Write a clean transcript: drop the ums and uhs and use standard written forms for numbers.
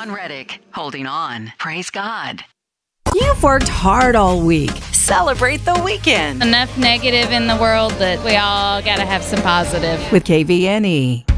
Dawn Reddick, holding on. Praise God. You've worked hard all week. Celebrate the weekend Enough negative in the world that we all got to have some positive. with KVNE.